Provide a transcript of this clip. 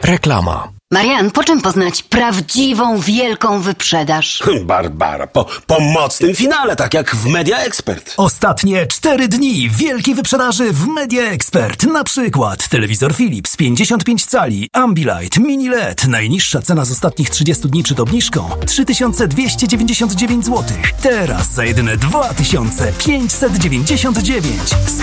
Reklama. Marian, po czym poznać prawdziwą, wielką wyprzedaż? Barbara, po mocnym finale, tak jak w Media Expert. Ostatnie 4 dni wielkiej wyprzedaży w Media Expert. Na przykład telewizor Philips 55 cali, Ambilight, Mini LED. Najniższa cena z ostatnich 30 dni przed obniżką 3299 zł. Teraz za jedyne 2599.